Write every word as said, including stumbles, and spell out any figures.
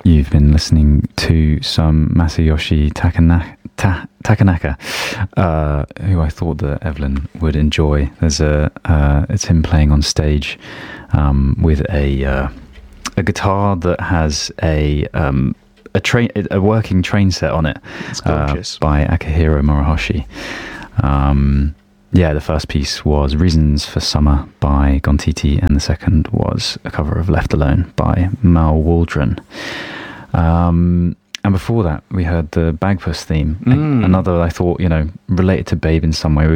You've been listening to some Masayoshi Takana- Ta- Takanaka, uh, who I thought that Evelyn would enjoy. There's a, uh, it's him playing on stage um, with a uh, a guitar that has a um, a train, a working train set on it. It's gorgeous. Uh, by Akihiro Murahoshi. Um, yeah, the first piece was Reasons for Summer by Gontiti, and the second was a cover of Left Alone by Mal Waldron. Um, and before that, we heard the Bagpuss theme. Mm. Another, I thought, you know, related to Babe in some way. We